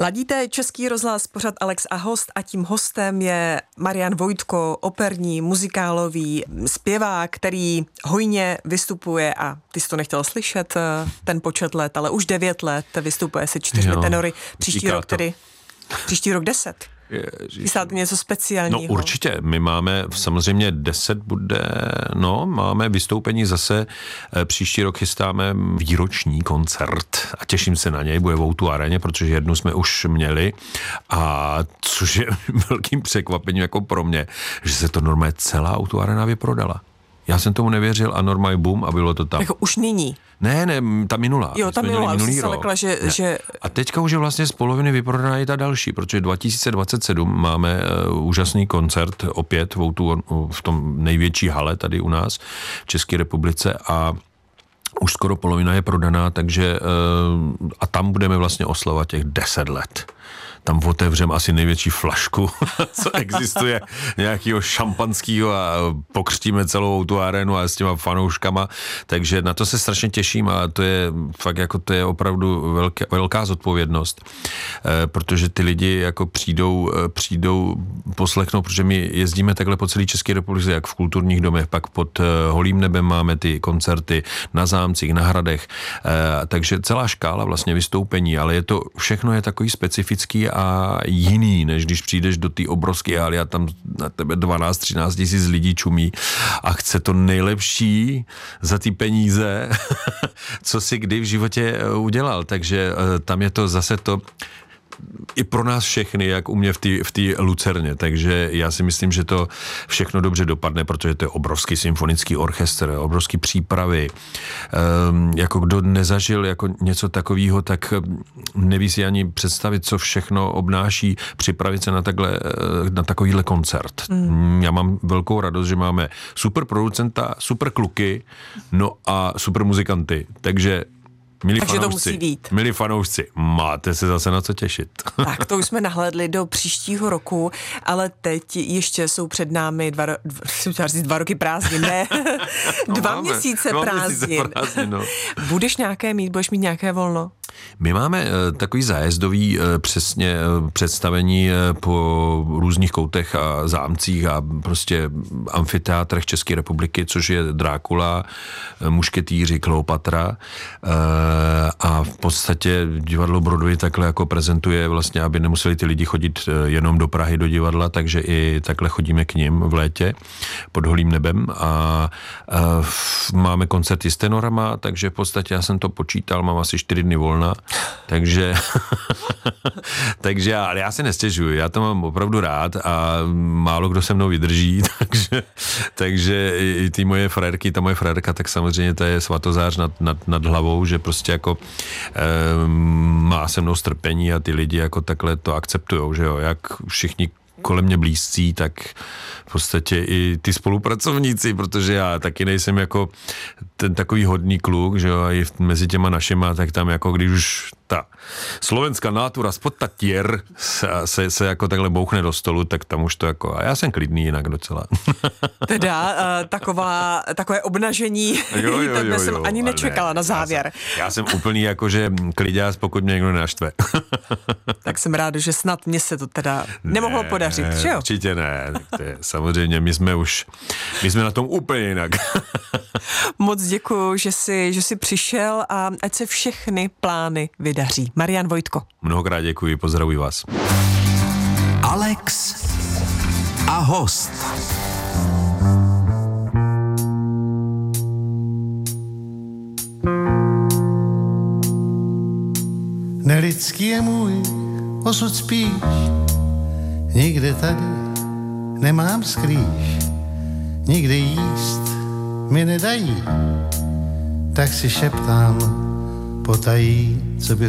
Ladíte Český rozhlas, pořad Alex a host a tím hostem je Marian Vojtko, operní, muzikálový zpěvák, který hojně vystupuje a ty jsi to nechtěl slyšet, ten počet let, ale už 9 let vystupuje se 4 tenory, příští rok 10. Chystáte něco speciálního? No určitě, my máme samozřejmě 10 máme vystoupení zase, příští rok chystáme výroční koncert a těším se na něj, bude v O2 aréně, protože jednu jsme už měli a což je velkým překvapením jako pro mě, že se to normálně celá O2 arena vyprodala. Já jsem tomu nevěřil a normálně boom a bylo to tam. Jako už nyní? Ne, ta minulá. Jo, ta minulá, už se lekla, že... A teďka už je vlastně z poloviny vyprodaná i ta další, protože 2027 máme úžasný koncert opět v tom největší hale tady u nás v České republice a už skoro polovina je prodaná, takže a tam budeme vlastně oslavovat těch 10 let. Tam otevřeme asi největší flašku, co existuje, nějakého šampanského a pokřtíme celou tu arénu a s těma fanouškama, takže na to se strašně těším a to je fakt jako to je opravdu velká zodpovědnost, protože ty lidi jako přijdou poslechnout, protože my jezdíme takhle po celé České republice, jak v kulturních domech, pak pod holým nebem máme ty koncerty na zámcích, na hradech, takže celá škála vlastně vystoupení, ale všechno je takový specifický a jiný, než když přijdeš do té obrovské haly a tam na tebe 12-13 tisíc lidí čumí a chce to nejlepší za ty peníze, co si kdy v životě udělal. Takže tam je to zase to i pro nás všechny, jak u mě v té Lucerně. Takže já si myslím, že to všechno dobře dopadne, protože to je obrovský symfonický orchestr, obrovský přípravy. Jako kdo nezažil jako něco takového, tak neví si ani představit, co všechno obnáší připravit se na takovýhle koncert. Já mám velkou radost, že máme super producenta, super kluky, no a super muzikanty. Takže milí fanoušci, máte se zase na co těšit. Tak to už jsme nahlédli do příštího roku, ale teď ještě jsou před námi 2 roky prázdnin, ne? 2 měsíce prázdnin. Budeš mít nějaké volno? My máme takový zájezdový přesně představení po různých koutech a zámcích a prostě amfiteátrech České republiky, což je Drákula, Mušketýři, Kleopatra a v podstatě divadlo Broadway takhle jako prezentuje vlastně, aby nemuseli ty lidi chodit jenom do Prahy do divadla, takže i takhle chodíme k nim v létě pod holým nebem a máme koncerty s tenorama, takže v podstatě já jsem to počítal, mám asi 4 dny volna, takže ale já se nestěžuji, já to mám opravdu rád a málo kdo se mnou vydrží, takže i ty moje frérky, ta moje frérka, tak samozřejmě to je svatozář nad hlavou, že prostě jako má se mnou strpení a ty lidi jako takhle to akceptujou, že jo, jak všichni kolem mě blízcí, tak v podstatě i ty spolupracovníci, protože já taky nejsem jako ten takový hodný kluk, že jo, a i mezi těma našima, tak tam jako když už ta slovenská nátura spod tatier se jako takhle bouchne do stolu, tak tam už to jako, a já jsem klidný jinak docela. Teda takové obnažení, tebe jsem ani nečekala na závěr. Já jsem úplný jakože kliďás, pokud mě někdo nenaštve. Tak jsem rád, že snad mě se to teda nemohlo podařit, že jo? Určitě ne, tak to je, samozřejmě my jsme na tom úplně jinak. Moc děkuju, že jsi přišel a ať se všechny plány vydaří. Marian Vojtko. Mnohokrát děkuji, pozdravuji vás. Alex a host. Nelidský je můj osud spíš, nikde tady nemám skrýš, nikde jíst mi nedají, tak si šeptám potají, co by